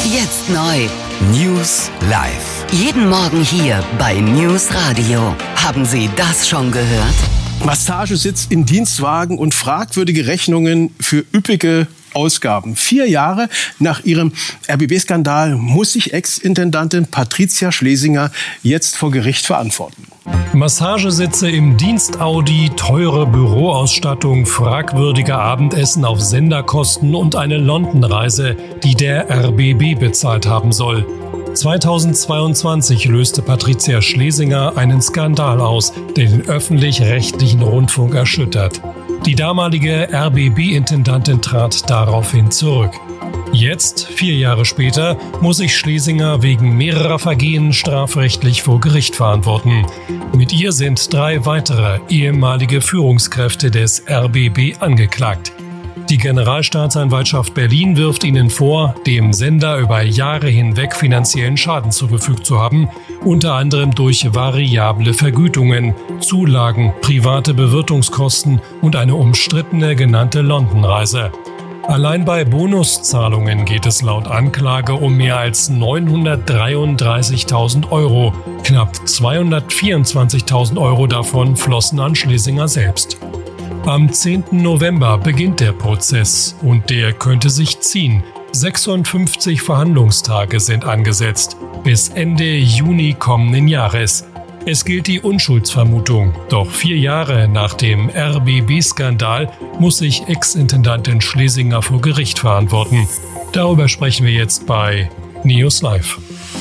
Jetzt neu. News live. Jeden Morgen hier bei News Radio. Haben Sie das schon gehört? Massagesitz in Dienstwagen und fragwürdige Rechnungen für üppige Ausgaben. 4 Jahre nach ihrem RBB-Skandal muss sich Ex-Intendantin Patricia Schlesinger jetzt vor Gericht verantworten. Massagesitze im Dienst-Audi, teure Büroausstattung, fragwürdige Abendessen auf Senderkosten und eine London-Reise, die der RBB bezahlt haben soll. 2022 löste Patricia Schlesinger einen Skandal aus, der den öffentlich-rechtlichen Rundfunk erschüttert. Die damalige RBB-Intendantin trat daraufhin zurück. Jetzt, 4 Jahre später, muss sich Schlesinger wegen mehrerer Vergehen strafrechtlich vor Gericht verantworten. Mit ihr sind 3 weitere ehemalige Führungskräfte des RBB angeklagt. Die Generalstaatsanwaltschaft Berlin wirft ihnen vor, dem Sender über Jahre hinweg finanziellen Schaden zugefügt zu haben, unter anderem durch variable Vergütungen, Zulagen, private Bewirtungskosten und eine umstrittene genannte London-Reise. Allein bei Bonuszahlungen geht es laut Anklage um mehr als 933.000 Euro. Knapp 224.000 Euro davon flossen an Schlesinger selbst. Am 10. November beginnt der Prozess und der könnte sich ziehen. 56 Verhandlungstage sind angesetzt, bis Ende Juni kommenden Jahres. Es gilt die Unschuldsvermutung, doch 4 Jahre nach dem RBB-Skandal muss sich Ex-Intendantin Schlesinger vor Gericht verantworten. Darüber sprechen wir jetzt bei News Live.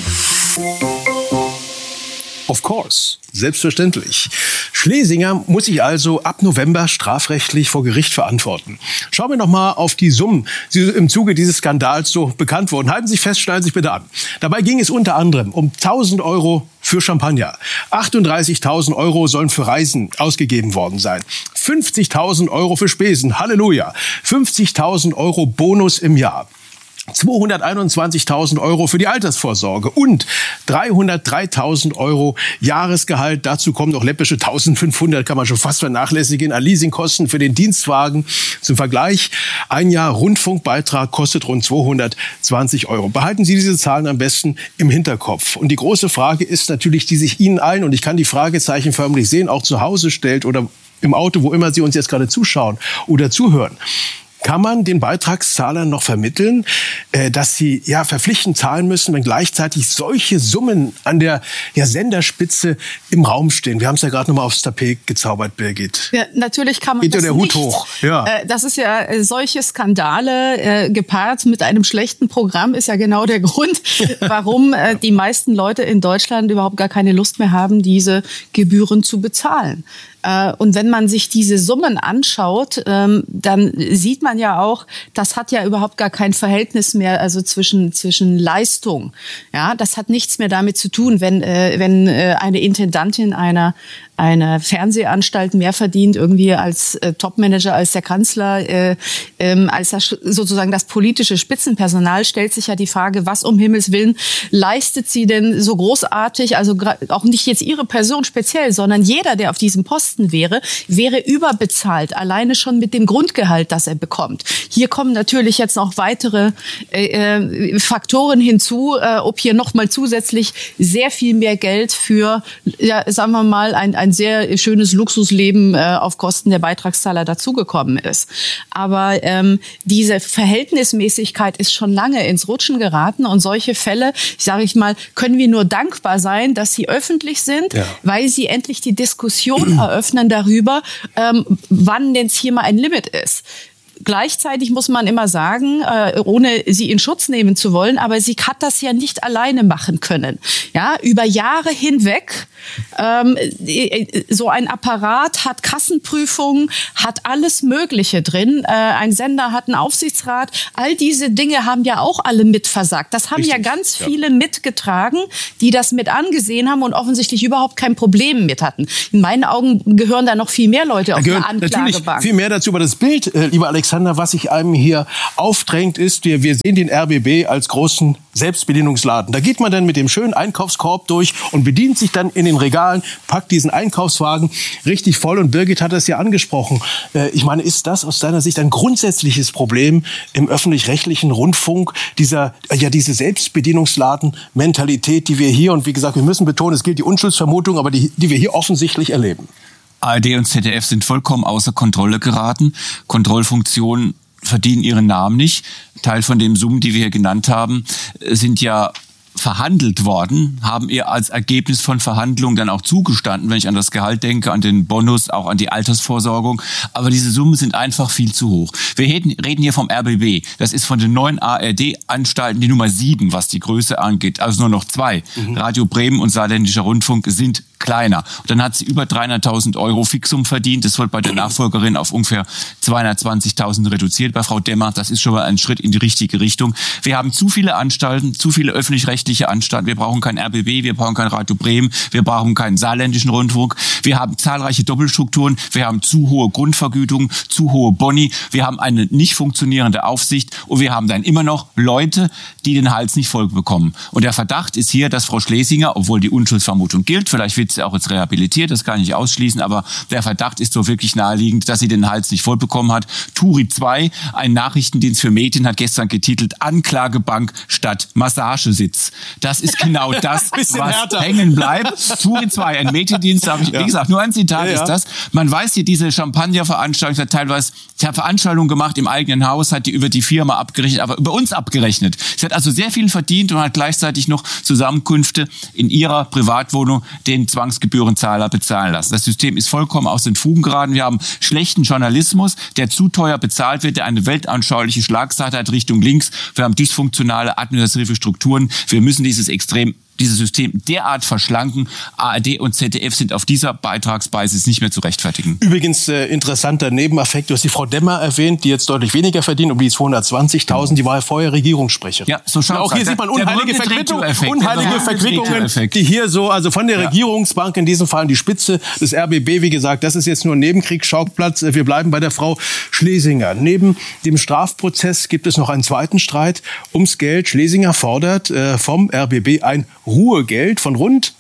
Of course, selbstverständlich. Schlesinger muss sich also ab November strafrechtlich vor Gericht verantworten. Schauen wir noch mal auf die Summen, die im Zuge dieses Skandals so bekannt wurden. Halten Sie sich fest, schneiden Sie sich bitte an. Dabei ging es unter anderem um 1.000 Euro für Champagner. 38.000 Euro sollen für Reisen ausgegeben worden sein. 50.000 Euro für Spesen. Halleluja. 50.000 Euro Bonus im Jahr. 221.000 Euro für die Altersvorsorge und 303.000 Euro Jahresgehalt. Dazu kommen noch läppische 1.500, kann man schon fast vernachlässigen, an Leasingkosten für den Dienstwagen. Zum Vergleich, ein Jahr Rundfunkbeitrag kostet rund 220 Euro. Behalten Sie diese Zahlen am besten im Hinterkopf. Und die große Frage ist natürlich, die sich Ihnen allen, und ich kann die Fragezeichen förmlich sehen, auch zu Hause stellt oder im Auto, wo immer Sie uns jetzt gerade zuschauen oder zuhören. Kann man den Beitragszahlern noch vermitteln, dass sie verpflichtend zahlen müssen, wenn gleichzeitig solche Summen an der Senderspitze im Raum stehen? Wir haben es ja gerade noch mal aufs Tapet gezaubert, Birgit. Ja, natürlich kann man das der Hut nicht. Hoch. Ja. Das ist ja solche Skandale gepaart mit einem schlechten Programm ist ja genau der Grund, warum die meisten Leute in Deutschland überhaupt gar keine Lust mehr haben, diese Gebühren zu bezahlen. Und wenn man sich diese Summen anschaut, dann sieht man ja auch, das hat ja überhaupt gar kein Verhältnis mehr, also zwischen Leistung. Ja, das hat nichts mehr damit zu tun, wenn eine Intendantin einer Fernsehanstalt mehr verdient irgendwie als Topmanager, als der Kanzler, als das, sozusagen das politische Spitzenpersonal, stellt sich ja die Frage, was um Himmels Willen leistet sie denn so großartig, also auch nicht jetzt ihre Person speziell, sondern jeder, der auf diesem Posten wäre überbezahlt, alleine schon mit dem Grundgehalt, das er bekommt. Hier kommen natürlich jetzt noch weitere Faktoren hinzu, ob hier nochmal zusätzlich sehr viel mehr Geld für, sagen wir mal, ein sehr schönes Luxusleben auf Kosten der Beitragszahler dazugekommen ist. Aber diese Verhältnismäßigkeit ist schon lange ins Rutschen geraten und solche Fälle, sage ich mal, können wir nur dankbar sein, dass sie öffentlich sind, weil sie endlich die Diskussion eröffnen darüber, wann denn hier mal ein Limit ist. Gleichzeitig muss man immer sagen, ohne sie in Schutz nehmen zu wollen, aber sie hat das ja nicht alleine machen können. Ja, über Jahre hinweg, so ein Apparat hat Kassenprüfungen, hat alles Mögliche drin. Ein Sender hat einen Aufsichtsrat. All diese Dinge haben ja auch alle mitversagt. Das haben Richtig, ja ganz viele mitgetragen, die das mit angesehen haben und offensichtlich überhaupt kein Problem mit hatten. In meinen Augen gehören da noch viel mehr Leute auf der Anklagebank. Natürlich viel mehr dazu, aber das Bild, lieber Alexander, Alexander, was sich einem hier aufdrängt, ist, wir sehen den RBB als großen Selbstbedienungsladen. Da geht man dann mit dem schönen Einkaufskorb durch und bedient sich dann in den Regalen, packt diesen Einkaufswagen richtig voll. Und Birgit hat das ja angesprochen. Ich meine, ist das aus deiner Sicht ein grundsätzliches Problem im öffentlich-rechtlichen Rundfunk, diese Selbstbedienungsladen-Mentalität, die wir hier, und wie gesagt, wir müssen betonen, es gilt die Unschuldsvermutung, aber die wir hier offensichtlich erleben? ARD und ZDF sind vollkommen außer Kontrolle geraten. Kontrollfunktionen verdienen ihren Namen nicht. Teil von den Summen, die wir hier genannt haben, sind ja verhandelt worden, haben ihr als Ergebnis von Verhandlungen dann auch zugestanden, wenn ich an das Gehalt denke, an den Bonus, auch an die Altersvorsorgung. Aber diese Summen sind einfach viel zu hoch. Wir reden hier vom RBB. Das ist von den 9 ARD-Anstalten die Nummer 7, was die Größe angeht. Also nur noch 2. Radio Bremen und Saarländischer Rundfunk sind kleiner. Und dann hat sie über 300.000 Euro Fixum verdient. Das wird bei der Nachfolgerin auf ungefähr 220.000 reduziert. Bei Frau Demmer, das ist schon mal ein Schritt in die richtige Richtung. Wir haben zu viele Anstalten, zu viele öffentlich-rechtliche Anstalten. Wir brauchen kein RBB, wir brauchen kein Radio Bremen, wir brauchen keinen Saarländischen Rundfunk. Wir haben zahlreiche Doppelstrukturen, wir haben zu hohe Grundvergütungen, zu hohe Boni, wir haben eine nicht funktionierende Aufsicht und wir haben dann immer noch Leute, die den Hals nicht voll bekommen. Und der Verdacht ist hier, dass Frau Schlesinger, obwohl die Unschuldsvermutung gilt, vielleicht wird sie auch jetzt rehabilitiert, das kann ich nicht ausschließen, aber der Verdacht ist so wirklich naheliegend, dass sie den Hals nicht voll bekommen hat. Turi 2, ein Nachrichtendienst für Medien, hat gestern getitelt Anklagebank statt Massagesitz. Das ist genau das, was hängen bleibt. Turi 2, ein Mediendienst, wie gesagt, nur ein Zitat ist das. Man weiß hier, diese Champagner-Veranstaltung hat teilweise, sie hat Veranstaltungen gemacht im eigenen Haus, hat die über die Firma abgerechnet, aber über uns abgerechnet. Sie hat also sehr viel verdient und hat gleichzeitig noch Zusammenkünfte in ihrer Privatwohnung den Zwangsgebührenzahler bezahlen lassen. Das System ist vollkommen aus den Fugen geraten. Wir haben schlechten Journalismus, der zu teuer bezahlt wird, der eine weltanschauliche Schlagseite hat Richtung links. Wir haben dysfunktionale administrative Strukturen. Wir müssen dieses System derart verschlanken. ARD und ZDF sind auf dieser Beitragsbasis nicht mehr zu rechtfertigen. Übrigens interessanter Nebeneffekt, du hast die Frau Demmer erwähnt, die jetzt deutlich weniger verdient, um die 220.000, die war ja vorher Regierungssprecherin. Ja, so schaut's. Auch hier sieht man unheilige Verquickungen, die hier so, also von der Regierungsbank in diesem Fall an die Spitze des RBB, wie gesagt, das ist jetzt nur ein Nebenkriegsschauplatz. Wir bleiben bei der Frau Schlesinger. Neben dem Strafprozess gibt es noch einen zweiten Streit ums Geld. Schlesinger fordert vom RBB ein Ruhegeld von rund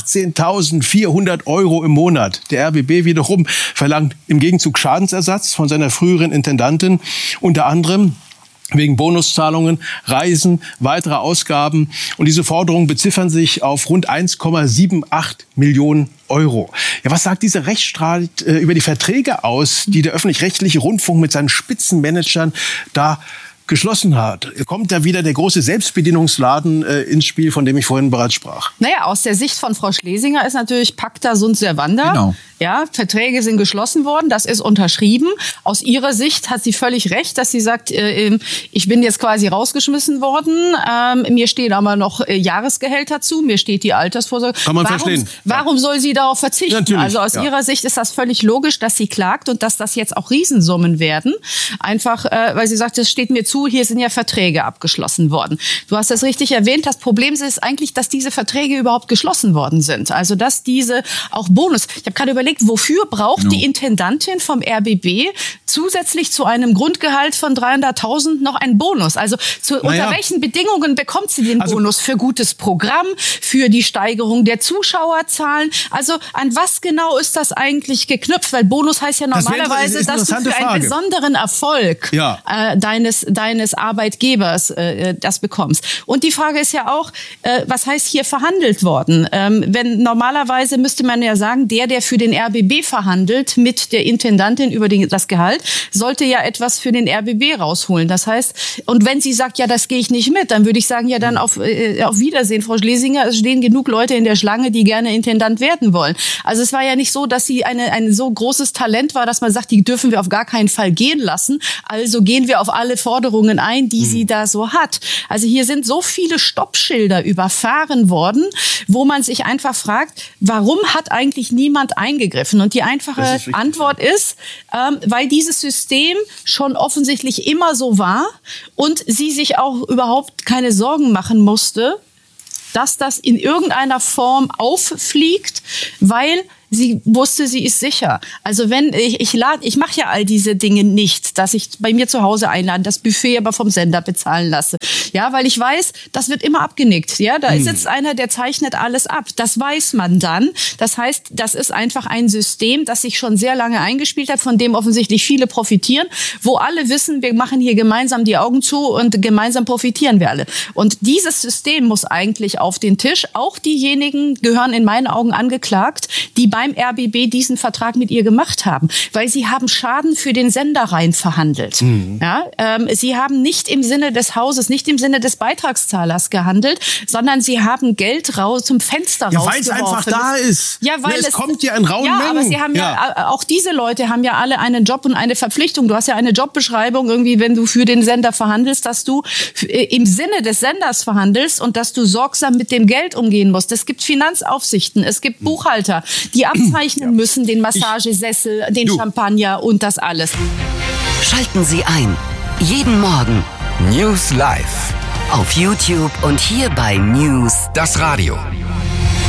18.400 Euro im Monat. Der RBB wiederum verlangt im Gegenzug Schadensersatz von seiner früheren Intendantin, unter anderem wegen Bonuszahlungen, Reisen, weitere Ausgaben. Und diese Forderungen beziffern sich auf rund 1,78 Millionen Euro. Ja, was sagt dieser Rechtsstreit über die Verträge aus, die der öffentlich-rechtliche Rundfunk mit seinen Spitzenmanagern da geschlossen hat? Kommt da wieder der große Selbstbedienungsladen ins Spiel, von dem ich vorhin bereits sprach? Naja, aus der Sicht von Frau Schlesinger ist natürlich Pacta sunt servanda. Genau. Ja, Verträge sind geschlossen worden, das ist unterschrieben. Aus ihrer Sicht hat sie völlig recht, dass sie sagt, ich bin jetzt quasi rausgeschmissen worden. Mir stehen aber noch Jahresgehälter zu, mir steht die Altersvorsorge. Kann man verstehen. Warum soll sie darauf verzichten? Natürlich, also aus ihrer Sicht ist das völlig logisch, dass sie klagt und dass das jetzt auch Riesensummen werden. Einfach, weil sie sagt, es steht mir zu, hier sind ja Verträge abgeschlossen worden. Du hast das richtig erwähnt. Das Problem ist eigentlich, dass diese Verträge überhaupt geschlossen worden sind. Also dass diese auch Bonus. Ich habe gerade überlegt, wofür braucht die Intendantin vom RBB zusätzlich zu einem Grundgehalt von 300.000 noch einen Bonus? Also unter welchen Bedingungen bekommt sie den Bonus? Für gutes Programm, für die Steigerung der Zuschauerzahlen? Also an was genau ist das eigentlich geknüpft? Weil Bonus heißt ja normalerweise, dass du für einen besonderen Erfolg deines Arbeitgebers das bekommst. Und die Frage ist ja auch, was heißt hier verhandelt worden? Wenn normalerweise müsste man ja sagen, der für den RBB verhandelt mit der Intendantin über das Gehalt, sollte ja etwas für den RBB rausholen. Das heißt, und wenn sie sagt, ja, das gehe ich nicht mit, dann würde ich sagen, ja, dann auf Wiedersehen, Frau Schlesinger. Es stehen genug Leute in der Schlange, die gerne Intendant werden wollen. Also es war ja nicht so, dass sie ein so großes Talent war, dass man sagt, die dürfen wir auf gar keinen Fall gehen lassen. Also gehen wir auf alle Forderungen ein, die sie da so hat. Also hier sind so viele Stoppschilder überfahren worden, wo man sich einfach fragt, warum hat eigentlich niemand eingegriffen? Und die einfache Antwort ist, weil dieses System schon offensichtlich immer so war und sie sich auch überhaupt keine Sorgen machen musste, dass das in irgendeiner Form auffliegt, weil sie wusste, sie ist sicher. Also wenn ich mache ja all diese Dinge nicht, dass ich bei mir zu Hause einlade, das Buffet aber vom Sender bezahlen lasse. Ja, weil ich weiß, das wird immer abgenickt. Ja, da sitzt einer, der zeichnet alles ab. Das weiß man dann. Das heißt, das ist einfach ein System, das sich schon sehr lange eingespielt hat, von dem offensichtlich viele profitieren, wo alle wissen, wir machen hier gemeinsam die Augen zu und gemeinsam profitieren wir alle. Und dieses System muss eigentlich auf den Tisch. Auch diejenigen gehören in meinen Augen angeklagt, die beim RBB diesen Vertrag mit ihr gemacht haben, weil sie haben Schaden für den Sender rein verhandelt. Ja, sie haben nicht im Sinne des Hauses, nicht im Sinne des Beitragszahlers gehandelt, sondern sie haben Geld raus zum Fenster rausgeworfen. Ja, weil es einfach da ist. Ja, weil es kommt ja in rauen Mengen. Ja, aber sie haben ja, auch diese Leute haben ja alle einen Job und eine Verpflichtung. Du hast ja eine Jobbeschreibung irgendwie, wenn du für den Sender verhandelst, dass du im Sinne des Senders verhandelst und dass du sorgsam mit dem Geld umgehen musst. Es gibt Finanzaufsichten, es gibt Buchhalter, die abzeichnen müssen, den Massagesessel, den Champagner und das alles. Schalten Sie ein. Jeden Morgen. News Live. Auf YouTube und hier bei News. Das Radio.